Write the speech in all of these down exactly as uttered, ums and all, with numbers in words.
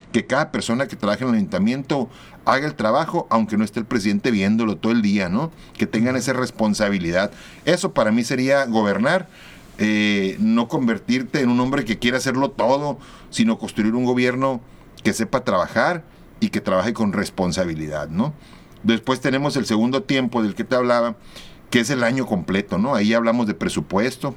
que cada persona que trabaje en el ayuntamiento haga el trabajo, aunque no esté el presidente viéndolo todo el día, ¿no? Que tengan esa responsabilidad. Eso para mí sería gobernar, eh, no convertirte en un hombre que quiera hacerlo todo, sino construir un gobierno que sepa trabajar y que trabaje con responsabilidad, ¿no? Después tenemos el segundo tiempo del que te hablaba, que es el año completo, ¿no? Ahí hablamos de presupuesto,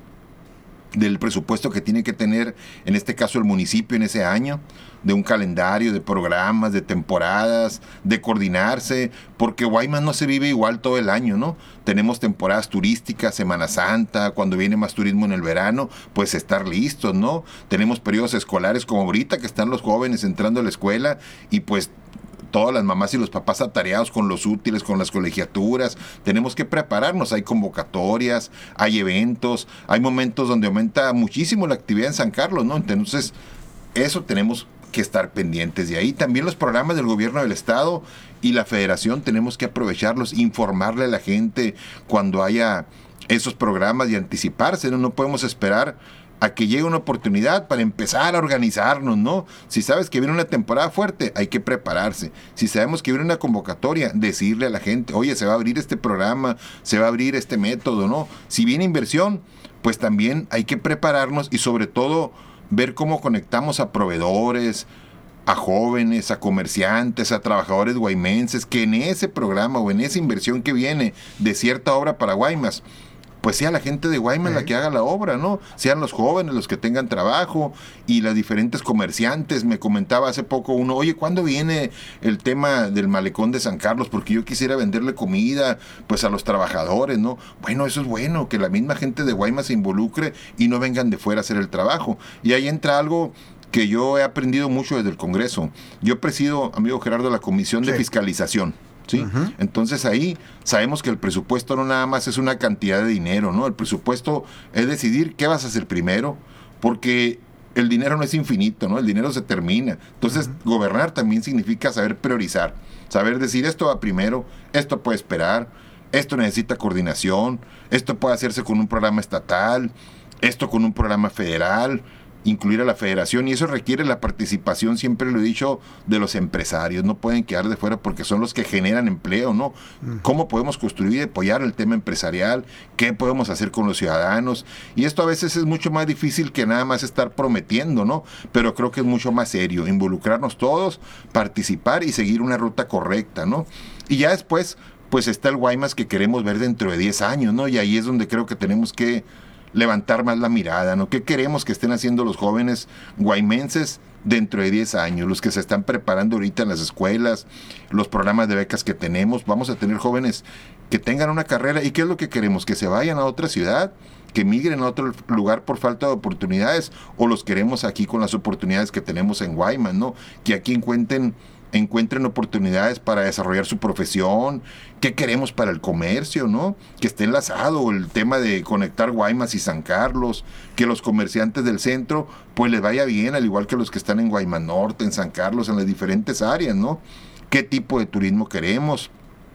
del presupuesto que tiene que tener, en este caso, el municipio en ese año, de un calendario, de programas, de temporadas, de coordinarse, porque Guaymas no se vive igual todo el año, ¿no? Tenemos temporadas turísticas, Semana Santa, cuando viene más turismo en el verano, pues estar listos, ¿no? Tenemos periodos escolares como ahorita, que están los jóvenes entrando a la escuela, y pues todas las mamás y los papás atareados con los útiles, con las colegiaturas. Tenemos que prepararnos, hay convocatorias, hay eventos, hay momentos donde aumenta muchísimo la actividad en San Carlos, ¿no? Entonces, eso tenemos que estar pendientes de ahí. También los programas del gobierno del estado y la federación tenemos que aprovecharlos, informarle a la gente cuando haya esos programas y anticiparse, ¿no? No podemos esperar a que llegue una oportunidad para empezar a organizarnos, ¿no? Si sabes que viene una temporada fuerte, hay que prepararse. Si sabemos que viene una convocatoria, decirle a la gente, oye, se va a abrir este programa, se va a abrir este método, ¿no? Si viene inversión, pues también hay que prepararnos y sobre todo ver cómo conectamos a proveedores, a jóvenes, a comerciantes, a trabajadores guaymenses, que en ese programa o en esa inversión que viene de cierta obra para Guaymas, pues sea la gente de Guaymas, sí, la que haga la obra, ¿no? Sean los jóvenes los que tengan trabajo y las diferentes comerciantes. Me comentaba hace poco uno, oye, ¿cuándo viene el tema del malecón de San Carlos? Porque yo quisiera venderle comida, pues a los trabajadores, ¿no? Bueno, eso es bueno, que la misma gente de Guaymas se involucre y no vengan de fuera a hacer el trabajo. Y ahí entra algo que yo he aprendido mucho desde el Congreso. Yo presido, amigo Gerardo, la Comisión de sí. Fiscalización. ¿Sí? Uh-huh. Entonces ahí sabemos que el presupuesto no nada más es una cantidad de dinero, ¿no? El presupuesto es decidir qué vas a hacer primero, porque el dinero no es infinito, ¿no? El dinero se termina. Entonces, uh-huh. gobernar también significa saber priorizar, saber decir esto va primero, esto puede esperar, esto necesita coordinación, esto puede hacerse con un programa estatal, esto con un programa federal, incluir a la federación, y eso requiere la participación, siempre lo he dicho, de los empresarios. No pueden quedar de fuera porque son los que generan empleo, ¿no? ¿Cómo podemos construir y apoyar el tema empresarial? ¿Qué podemos hacer con los ciudadanos? Y esto a veces es mucho más difícil que nada más estar prometiendo, ¿no? Pero creo que es mucho más serio, involucrarnos todos, participar y seguir una ruta correcta, ¿no? Y ya después, pues está el Guaymas que queremos ver dentro de diez años, ¿no? Y ahí es donde creo que tenemos que levantar más la mirada, ¿no? ¿Qué queremos que estén haciendo los jóvenes guaymenses dentro de diez años? Los que se están preparando ahorita en las escuelas, los programas de becas que tenemos, vamos a tener jóvenes que tengan una carrera. ¿Y qué es lo que queremos? ¿Que se vayan a otra ciudad? ¿Que migren a otro lugar por falta de oportunidades? ¿O los queremos aquí con las oportunidades que tenemos en Guaymas, ¿no? Que aquí encuentren encuentren oportunidades para desarrollar su profesión. ¿Qué queremos para el comercio, no? Que esté enlazado el tema de conectar Guaymas y San Carlos, que los comerciantes del centro pues les vaya bien, al igual que los que están en Guaymas Norte, en San Carlos, en las diferentes áreas, ¿no? ¿Qué tipo de turismo queremos?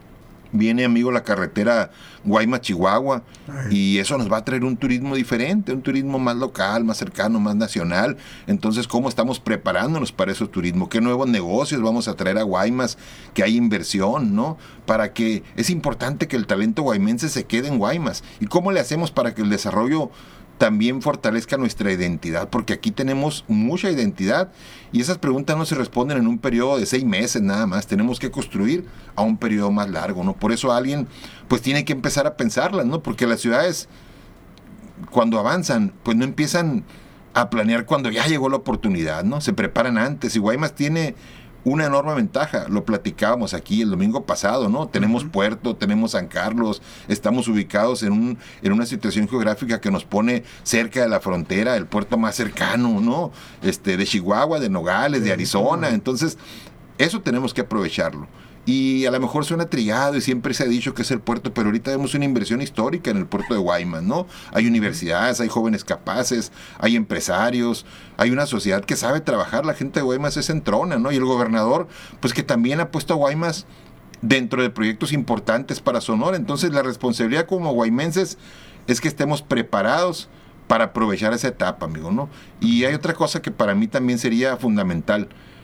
Viene, amigo, la carretera Guaymas-Chihuahua, y eso nos va a traer un turismo diferente, un turismo más local, más cercano, más nacional. Entonces, ¿cómo estamos preparándonos para ese turismo? ¿Qué nuevos negocios vamos a traer a Guaymas? Que hay inversión, ¿no? Para que es importante que el talento guaymense se quede en Guaymas. ¿Y cómo le hacemos para que el desarrollo también fortalezca nuestra identidad? Porque aquí tenemos mucha identidad y esas preguntas no se responden en un periodo de seis meses nada más. Tenemos que construir a un periodo más largo, ¿no? Por eso alguien pues tiene que empezar a pensarlas, ¿no? Porque las ciudades cuando avanzan pues no empiezan a planear cuando ya llegó la oportunidad, ¿no? Se preparan antes, y Guaymas tiene una enorme ventaja, lo platicábamos aquí el domingo pasado, ¿no? Tenemos uh-huh. puerto, tenemos San Carlos, estamos ubicados en un en una situación geográfica que nos pone cerca de la frontera, el puerto más cercano, ¿no? Este, de Chihuahua, de Nogales, de Arizona. Entonces, eso tenemos que aprovecharlo. Y a lo mejor suena trillado y siempre se ha dicho que es el puerto, pero ahorita vemos una inversión histórica en el puerto de Guaymas, ¿no? Hay universidades, hay jóvenes capaces, hay empresarios, hay una sociedad que sabe trabajar. La gente de Guaymas es entrona, ¿no? Y el gobernador, pues que también ha puesto a Guaymas dentro de proyectos importantes para Sonora. Entonces la responsabilidad como guaymenses es que estemos preparados para aprovechar esa etapa, amigo, ¿no? Y hay otra cosa que para mí también sería fundamental.